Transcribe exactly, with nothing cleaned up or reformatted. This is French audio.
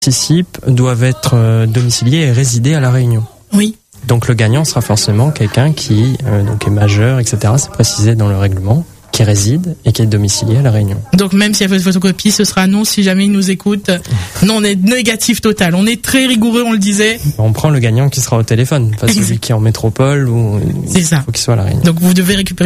participent doivent être euh, domiciliés et résider à La Réunion. Oui. Donc le gagnant sera forcément quelqu'un qui euh, donc est majeur, et cetera. C'est précisé dans le règlement, qui réside et qui est domicilié à La Réunion. Donc même s'il y a votre photocopie, ce sera non si jamais il nous écoute. Non, on est négatif total. On est très rigoureux, on le disait. On prend le gagnant qui sera au téléphone, pas celui qui est en métropole ou c'est ça. Faut qu'il soit à La Réunion. Donc vous devez récupérer